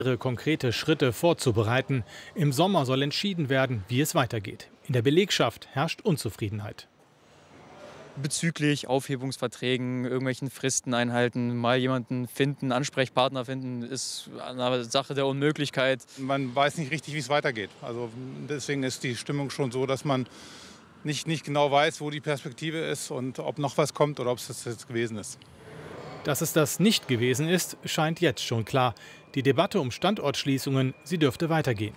konkrete Schritte vorzubereiten. Im Sommer soll entschieden werden, wie es weitergeht. In der Belegschaft herrscht Unzufriedenheit. Bezüglich Aufhebungsverträgen, irgendwelchen Fristen einhalten, mal jemanden finden, Ansprechpartner finden, ist eine Sache der Unmöglichkeit. Man weiß nicht richtig, wie es weitergeht. Also deswegen ist die Stimmung schon so, dass man nicht genau weiß, wo die Perspektive ist und ob noch was kommt oder ob es das jetzt gewesen ist. Dass es das nicht gewesen ist, scheint jetzt schon klar. Die Debatte um Standortschließungen, sie dürfte weitergehen.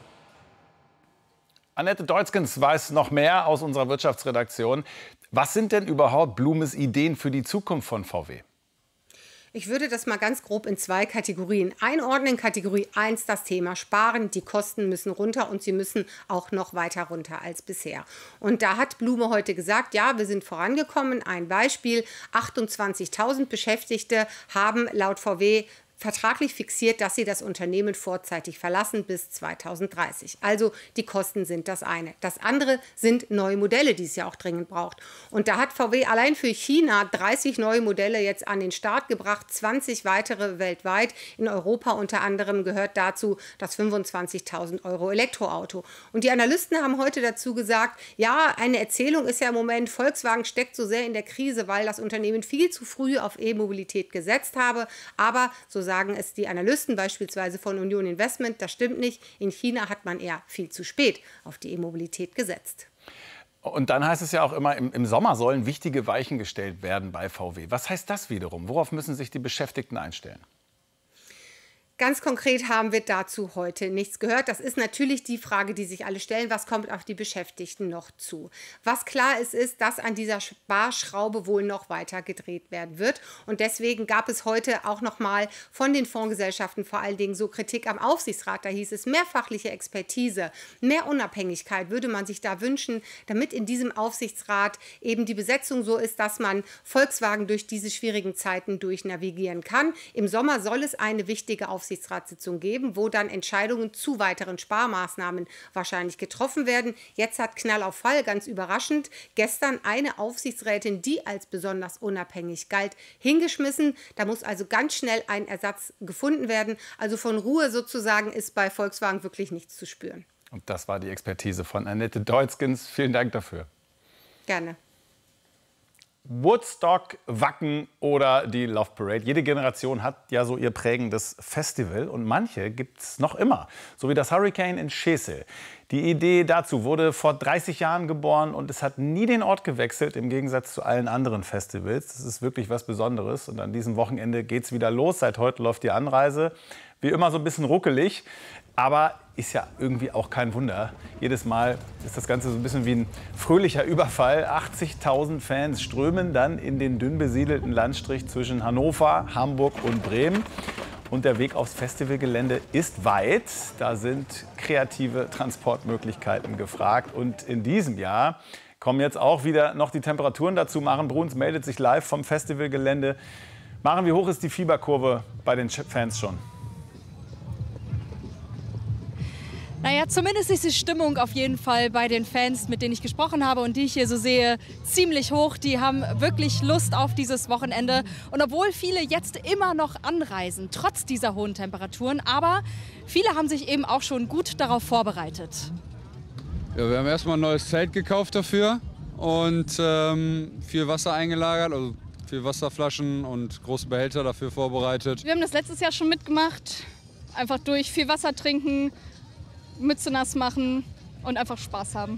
Annette Deutzgens weiß noch mehr aus unserer Wirtschaftsredaktion. Was sind denn überhaupt Blumes Ideen für die Zukunft von VW? Ich würde das mal ganz grob in zwei Kategorien einordnen. Kategorie 1, das Thema Sparen. Die Kosten müssen runter und sie müssen auch noch weiter runter als bisher. Und da hat Blume heute gesagt, ja, wir sind vorangekommen. Ein Beispiel, 28.000 Beschäftigte haben laut VW vertraglich fixiert, dass sie das Unternehmen vorzeitig verlassen bis 2030. Also die Kosten sind das eine. Das andere sind neue Modelle, die es ja auch dringend braucht. Und da hat VW allein für China 30 neue Modelle jetzt an den Start gebracht, 20 weitere weltweit. In Europa unter anderem gehört dazu das 25.000 € Elektroauto. Und die Analysten haben heute dazu gesagt, ja, eine Erzählung ist ja im Moment, Volkswagen steckt so sehr in der Krise, weil das Unternehmen viel zu früh auf E-Mobilität gesetzt habe. Aber so sagen es die Analysten, beispielsweise von Union Investment, das stimmt nicht. In China hat man eher viel zu spät auf die E-Mobilität gesetzt. Und dann heißt es ja auch immer, im Sommer sollen wichtige Weichen gestellt werden bei VW. Was heißt das wiederum? Worauf müssen sich die Beschäftigten einstellen? Ganz konkret haben wir dazu heute nichts gehört. Das ist natürlich die Frage, die sich alle stellen. Was kommt auf die Beschäftigten noch zu? Was klar ist, dass an dieser Sparschraube wohl noch weiter gedreht werden wird. Und deswegen gab es heute auch noch mal von den Fondsgesellschaften vor allen Dingen so Kritik am Aufsichtsrat. Da hieß es, mehr fachliche Expertise, mehr Unabhängigkeit würde man sich da wünschen, damit in diesem Aufsichtsrat eben die Besetzung so ist, dass man Volkswagen durch diese schwierigen Zeiten durchnavigieren kann. Im Sommer soll es eine wichtige Aufsichtsratssitzung geben, wo dann Entscheidungen zu weiteren Sparmaßnahmen wahrscheinlich getroffen werden. Jetzt hat Knall auf Fall, ganz überraschend, gestern eine Aufsichtsrätin, die als besonders unabhängig galt, hingeschmissen. Da muss also ganz schnell ein Ersatz gefunden werden. Also von Ruhe sozusagen ist bei Volkswagen wirklich nichts zu spüren. Und das war die Expertise von Annette Deutzgens. Vielen Dank dafür. Gerne. Woodstock, Wacken oder die Love Parade. Jede Generation hat ja so ihr prägendes Festival und manche gibt es noch immer, so wie das Hurricane in Schesel. Die Idee dazu wurde vor 30 Jahren geboren und es hat nie den Ort gewechselt, im Gegensatz zu allen anderen Festivals. Das ist wirklich was Besonderes und an diesem Wochenende geht es wieder los. Seit heute läuft die Anreise. Wie immer so ein bisschen ruckelig, aber ist ja irgendwie auch kein Wunder. Jedes Mal ist das Ganze so ein bisschen wie ein fröhlicher Überfall. 80.000 Fans strömen dann in den dünn besiedelten Landstrich zwischen Hannover, Hamburg und Bremen. Und der Weg aufs Festivalgelände ist weit. Da sind kreative Transportmöglichkeiten gefragt. Und in diesem Jahr kommen jetzt auch wieder noch die Temperaturen dazu. Maren Bruns meldet sich live vom Festivalgelände. Maren, wie hoch ist die Fieberkurve bei den Fans schon? Naja, zumindest ist die Stimmung auf jeden Fall bei den Fans, mit denen ich gesprochen habe und die ich hier so sehe, ziemlich hoch. Die haben wirklich Lust auf dieses Wochenende. Und obwohl viele jetzt immer noch anreisen, trotz dieser hohen Temperaturen, aber viele haben sich eben auch schon gut darauf vorbereitet. Ja, wir haben erstmal ein neues Zelt gekauft dafür und viel Wasser eingelagert, also viel Wasserflaschen und große Behälter dafür vorbereitet. Wir haben das letztes Jahr schon mitgemacht. Einfach durch viel Wasser trinken, Mütze nass machen und einfach Spaß haben.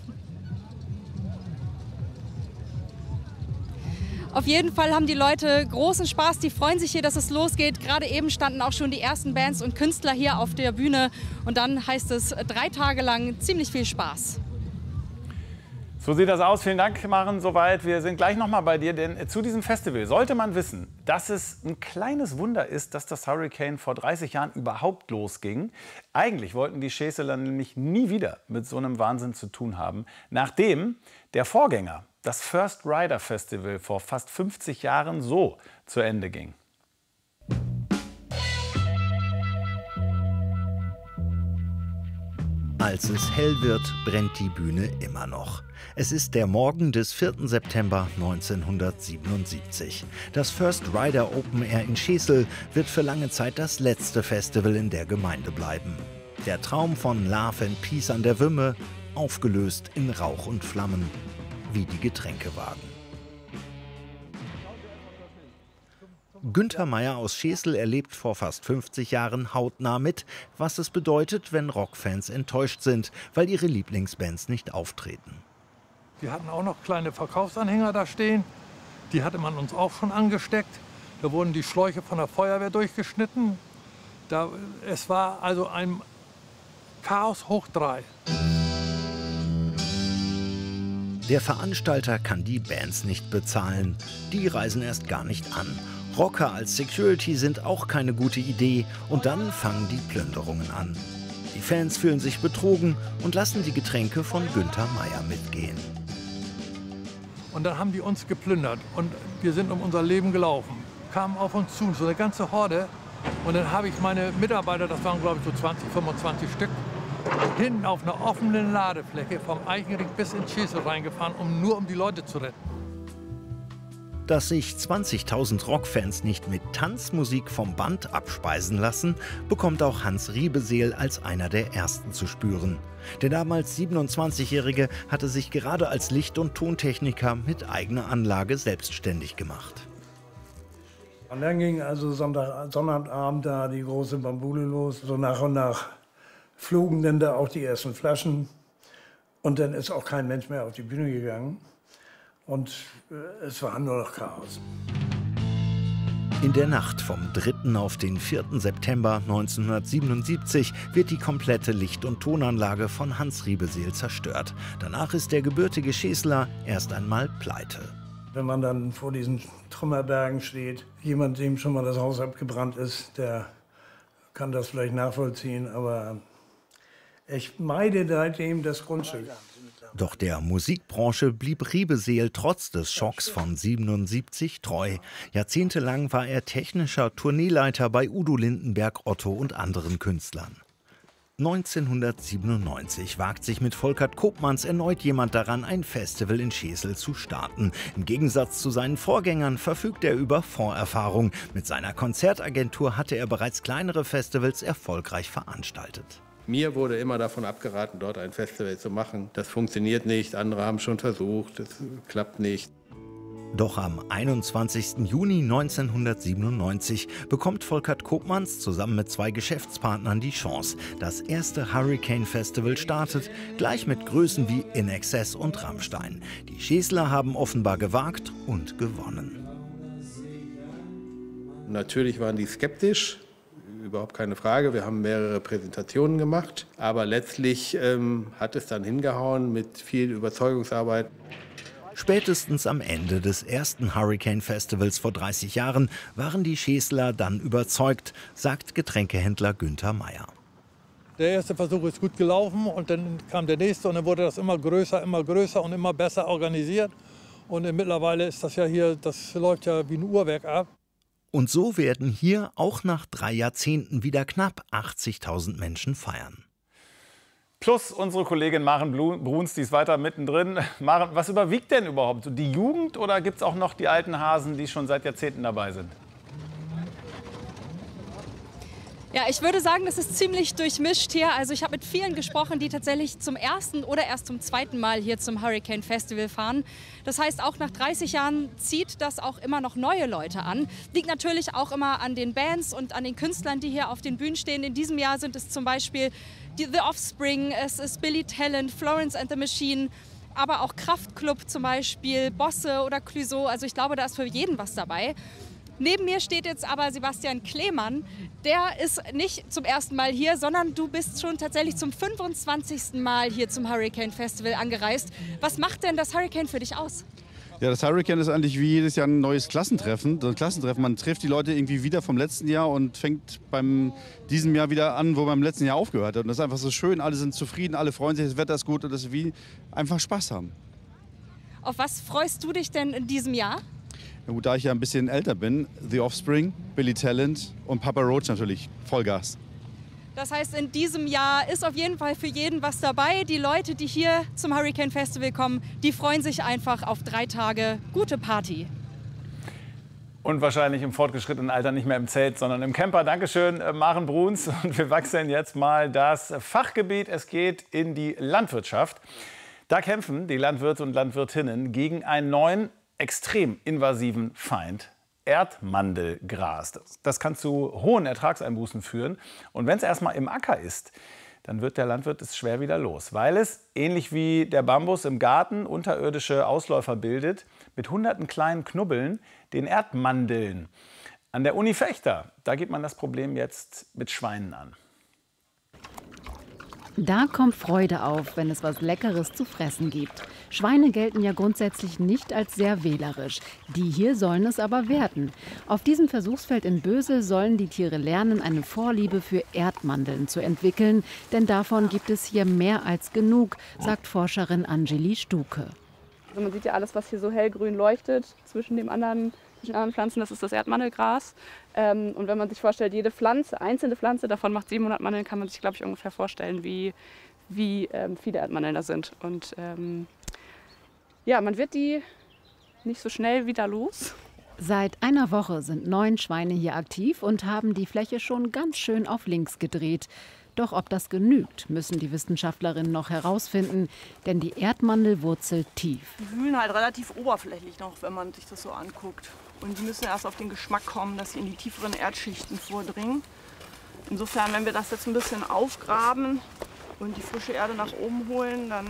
Auf jeden Fall haben die Leute großen Spaß, die freuen sich hier, dass es losgeht. Gerade eben standen auch schon die ersten Bands und Künstler hier auf der Bühne. Und dann heißt es 3 Tage lang ziemlich viel Spaß. So sieht das aus. Vielen Dank, Maren, soweit. Wir sind gleich noch mal bei dir, denn zu diesem Festival sollte man wissen, dass es ein kleines Wunder ist, dass das Hurricane vor 30 Jahren überhaupt losging. Eigentlich wollten die Scheseler nämlich nie wieder mit so einem Wahnsinn zu tun haben, nachdem der Vorgänger, das First Rider Festival, vor fast 50 Jahren so zu Ende ging. Als es hell wird, brennt die Bühne immer noch. Es ist der Morgen des 4. September 1977. Das First Rider Open Air in Schesel wird für lange Zeit das letzte Festival in der Gemeinde bleiben. Der Traum von Love and Peace an der Wümme, aufgelöst in Rauch und Flammen, wie die Getränkewagen. Günther Meier aus Schesel erlebt vor fast 50 Jahren hautnah mit, was es bedeutet, wenn Rockfans enttäuscht sind, weil ihre Lieblingsbands nicht auftreten. Wir hatten auch noch kleine Verkaufsanhänger da stehen. Die hatte man uns auch schon angesteckt. Da wurden die Schläuche von der Feuerwehr durchgeschnitten. Es war also ein Chaos hoch 3. Der Veranstalter kann die Bands nicht bezahlen. Die reisen erst gar nicht an. Rocker als Security sind auch keine gute Idee. Und dann fangen die Plünderungen an. Die Fans fühlen sich betrogen und lassen die Getränke von Günther Meier mitgehen. Und dann haben die uns geplündert und wir sind um unser Leben gelaufen. Kamen auf uns zu, so eine ganze Horde. Und dann habe ich meine Mitarbeiter, das waren glaube ich so 20, 25 Stück, hinten auf einer offenen Ladefläche vom Eichenring bis in Schesel reingefahren, nur um die Leute zu retten. Dass sich 20.000 Rockfans nicht mit Tanzmusik vom Band abspeisen lassen, bekommt auch Hans Riebeseel als einer der Ersten zu spüren. Der damals 27-Jährige hatte sich gerade als Licht- und Tontechniker mit eigener Anlage selbstständig gemacht. Und dann ging also Sonnabend da die große Bambule los. So nach und nach flogen dann da auch die ersten Flaschen. Und dann ist auch kein Mensch mehr auf die Bühne gegangen. Und es war nur noch Chaos. In der Nacht vom 3. auf den 4. September 1977 wird die komplette Licht- und Tonanlage von Hans Riebeseel zerstört. Danach ist der gebürtige Schesler erst einmal pleite. Wenn man dann vor diesen Trümmerbergen steht, jemand, dem schon mal das Haus abgebrannt ist, der kann das vielleicht nachvollziehen, aber ich meide seitdem das Grundstück. Doch der Musikbranche blieb Riebeseel trotz des Schocks von 77 treu. Jahrzehntelang war er technischer Tourneeleiter bei Udo Lindenberg, Otto und anderen Künstlern. 1997 wagt sich mit Volkert Koopmans erneut jemand daran, ein Festival in Schesel zu starten. Im Gegensatz zu seinen Vorgängern verfügt er über Vorerfahrung. Mit seiner Konzertagentur hatte er bereits kleinere Festivals erfolgreich veranstaltet. Mir wurde immer davon abgeraten, dort ein Festival zu machen. Das funktioniert nicht, andere haben schon versucht, es klappt nicht. Doch am 21. Juni 1997 bekommt Volkert Koopmans zusammen mit 2 Geschäftspartnern die Chance. Das erste Hurricane Festival startet, gleich mit Größen wie INXS und Rammstein. Die Schesler haben offenbar gewagt und gewonnen. Natürlich waren die skeptisch. Überhaupt keine Frage. Wir haben mehrere Präsentationen gemacht. Aber letztlich hat es dann hingehauen mit viel Überzeugungsarbeit. Spätestens am Ende des ersten Hurricane Festivals vor 30 Jahren waren die Schesler dann überzeugt, sagt Getränkehändler Günther Meier. Der erste Versuch ist gut gelaufen und dann kam der nächste und dann wurde das immer größer und immer besser organisiert. Und mittlerweile ist das ja hier, das läuft ja wie ein Uhrwerk ab. Und so werden hier auch nach 3 Jahrzehnten wieder knapp 80.000 Menschen feiern. Plus unsere Kollegin Maren Bruns, die ist weiter mittendrin. Maren, was überwiegt denn überhaupt? Die Jugend oder gibt es auch noch die alten Hasen, die schon seit Jahrzehnten dabei sind? Ja, ich würde sagen, das ist ziemlich durchmischt hier. Also ich habe mit vielen gesprochen, die tatsächlich zum ersten oder erst zum zweiten Mal hier zum Hurricane Festival fahren. Das heißt, auch nach 30 Jahren zieht das auch immer noch neue Leute an. Liegt natürlich auch immer an den Bands und an den Künstlern, die hier auf den Bühnen stehen. In diesem Jahr sind es zum Beispiel The Offspring, es ist Billy Talent, Florence and the Machine, aber auch Kraftklub zum Beispiel, Bosse oder Clouseau. Also ich glaube, da ist für jeden was dabei. Neben mir steht jetzt aber Sebastian Kleemann. Der ist nicht zum ersten Mal hier, sondern du bist schon tatsächlich zum 25. Mal hier zum Hurricane Festival angereist. Was macht denn das Hurricane für dich aus? Ja, das Hurricane ist eigentlich wie jedes Jahr ein neues Klassentreffen. Man trifft die Leute irgendwie wieder vom letzten Jahr und fängt beim diesem Jahr wieder an, wo beim letzten Jahr aufgehört hat. Und das ist einfach so schön, alle sind zufrieden, alle freuen sich, das Wetter ist gut und das ist wie einfach Spaß haben. Auf was freust du dich denn in diesem Jahr? Ja, gut, da ich ja ein bisschen älter bin, The Offspring, Billy Talent und Papa Roach natürlich, Vollgas. Das heißt, in diesem Jahr ist auf jeden Fall für jeden was dabei. Die Leute, die hier zum Hurricane Festival kommen, die freuen sich einfach auf 3 Tage gute Party. Und wahrscheinlich im fortgeschrittenen Alter nicht mehr im Zelt, sondern im Camper. Dankeschön, Maren Bruns. Und wir wechseln jetzt mal das Fachgebiet. Es geht in die Landwirtschaft. Da kämpfen die Landwirte und Landwirtinnen gegen einen neuen, extrem invasiven Feind. Erdmandelgras. Das kann zu hohen Ertragseinbußen führen. Und wenn es erstmal im Acker ist, dann wird der Landwirt es schwer wieder los, weil es, ähnlich wie der Bambus im Garten, unterirdische Ausläufer bildet, mit hunderten kleinen Knubbeln, den Erdmandeln. An der Uni Vechta, da geht man das Problem jetzt mit Schweinen an. Da kommt Freude auf, wenn es was Leckeres zu fressen gibt. Schweine gelten ja grundsätzlich nicht als sehr wählerisch. Die hier sollen es aber werden. Auf diesem Versuchsfeld in Bösel sollen die Tiere lernen, eine Vorliebe für Erdmandeln zu entwickeln. Denn davon gibt es hier mehr als genug, sagt Forscherin Angeli Stuke. Also man sieht ja alles, was hier so hellgrün leuchtet zwischen den anderen Pflanzen, das ist das Erdmandelgras. Und wenn man sich vorstellt, jede Pflanze, einzelne Pflanze davon macht 700 Mandeln, kann man sich, glaube ich, ungefähr vorstellen, wie viele Erdmandeln da sind. Und ja, man wird die nicht so schnell wieder los. Seit einer Woche sind 9 Schweine hier aktiv und haben die Fläche schon ganz schön auf links gedreht. Doch ob das genügt, müssen die Wissenschaftlerinnen noch herausfinden, denn die Erdmandel wurzelt tief. Die wühlen halt relativ oberflächlich noch, wenn man sich das so anguckt. Und die müssen erst auf den Geschmack kommen, dass sie in die tieferen Erdschichten vordringen. Insofern, wenn wir das jetzt ein bisschen aufgraben und die frische Erde nach oben holen, dann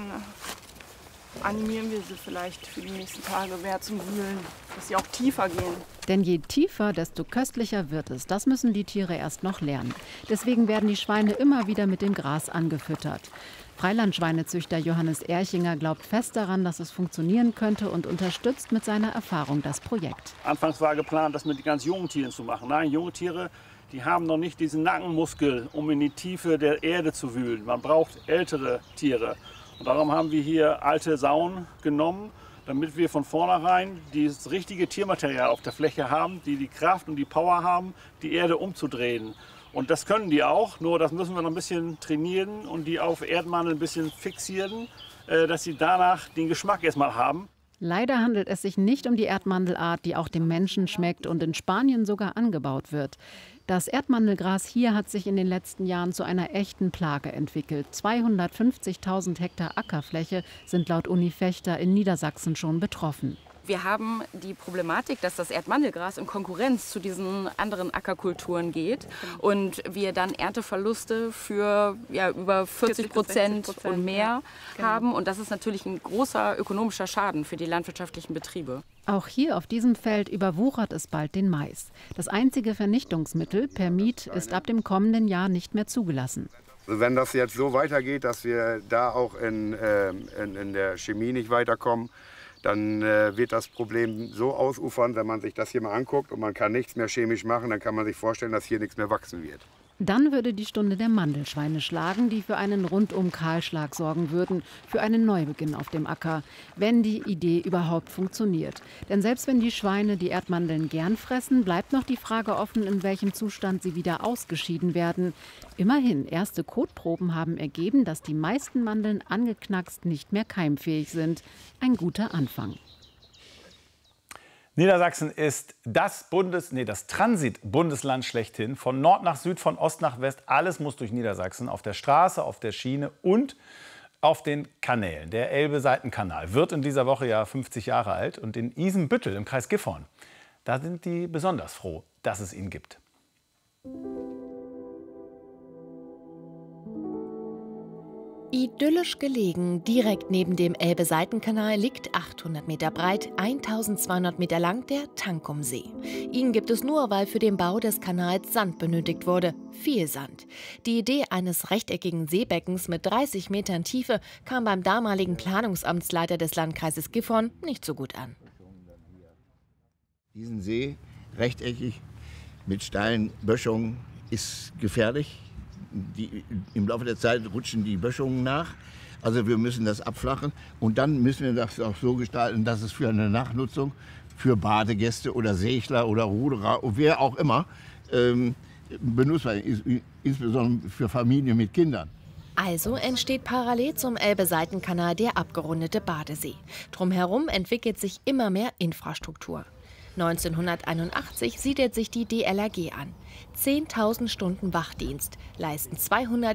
animieren wir sie vielleicht für die nächsten Tage mehr zum Wühlen, dass sie auch tiefer gehen. Denn je tiefer, desto köstlicher wird es. Das müssen die Tiere erst noch lernen. Deswegen werden die Schweine immer wieder mit dem Gras angefüttert. Freilandschweinezüchter Johannes Erchinger glaubt fest daran, dass es funktionieren könnte und unterstützt mit seiner Erfahrung das Projekt. Anfangs war geplant, das mit den ganz jungen Tieren zu machen. Nein, junge Tiere, die haben noch nicht diesen Nackenmuskel, um in die Tiefe der Erde zu wühlen. Man braucht ältere Tiere. Und darum haben wir hier alte Sauen genommen, damit wir von vornherein das richtige Tiermaterial auf der Fläche haben, die die Kraft und die Power haben, die Erde umzudrehen. Und das können die auch, nur das müssen wir noch ein bisschen trainieren und die auf Erdmandeln ein bisschen fixieren, dass sie danach den Geschmack erstmal haben. Leider handelt es sich nicht um die Erdmandelart, die auch dem Menschen schmeckt und in Spanien sogar angebaut wird. Das Erdmandelgras hier hat sich in den letzten Jahren zu einer echten Plage entwickelt. 250.000 Hektar Ackerfläche sind laut Uni Vechta in Niedersachsen schon betroffen. Wir haben die Problematik, dass das Erdmandelgras in Konkurrenz zu diesen anderen Ackerkulturen geht und wir dann Ernteverluste für über 40% und mehr haben. Und das ist natürlich ein großer ökonomischer Schaden für die landwirtschaftlichen Betriebe. Auch hier auf diesem Feld überwuchert es bald den Mais. Das einzige Vernichtungsmittel, Permit, ist ab dem kommenden Jahr nicht mehr zugelassen. Also wenn das jetzt so weitergeht, dass wir da auch in der Chemie nicht weiterkommen, dann wird das Problem so ausufern, wenn man sich das hier mal anguckt und man kann nichts mehr chemisch machen, dann kann man sich vorstellen, dass hier nichts mehr wachsen wird. Dann würde die Stunde der Mandelschweine schlagen, die für einen Rundum-Kahlschlag sorgen würden, für einen Neubeginn auf dem Acker, wenn die Idee überhaupt funktioniert. Denn selbst wenn die Schweine die Erdmandeln gern fressen, bleibt noch die Frage offen, in welchem Zustand sie wieder ausgeschieden werden. Immerhin, erste Kotproben haben ergeben, dass die meisten Mandeln angeknackst nicht mehr keimfähig sind. Ein guter Anfang. Niedersachsen ist das Transitbundesland schlechthin. Von Nord nach Süd, von Ost nach West, alles muss durch Niedersachsen. Auf der Straße, auf der Schiene und auf den Kanälen. Der Elbe-Seitenkanal wird in dieser Woche ja 50 Jahre alt. Und in Isenbüttel im Kreis Gifhorn, da sind die besonders froh, dass es ihn gibt. Idyllisch gelegen, direkt neben dem Elbe-Seitenkanal liegt 800 Meter breit, 1200 Meter lang der Tankumsee. Ihn gibt es nur, weil für den Bau des Kanals Sand benötigt wurde. Viel Sand. Die Idee eines rechteckigen Seebeckens mit 30 Metern Tiefe kam beim damaligen Planungsamtsleiter des Landkreises Gifhorn nicht so gut an. Diesen See, rechteckig, mit steilen Böschungen, ist gefährlich. Im Laufe der Zeit rutschen die Böschungen nach. Also wir müssen das abflachen. Und dann müssen wir das auch so gestalten, dass es für eine Nachnutzung, für Badegäste oder Segler oder Ruderer, wer auch immer, benutzbar, insbesondere für Familien mit Kindern. Also entsteht parallel zum Elbe-Seitenkanal der abgerundete Badesee. Drumherum entwickelt sich immer mehr Infrastruktur. 1981 siedelt sich die DLRG an. 10.000 Stunden Wachdienst leisten 200